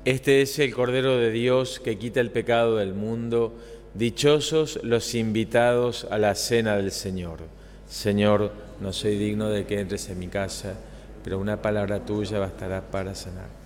Este es el Cordero de Dios que quita el pecado del mundo. Dichosos los invitados a la cena del Señor. Señor, no soy digno de que entres en mi casa, pero una palabra tuya bastará para sanar.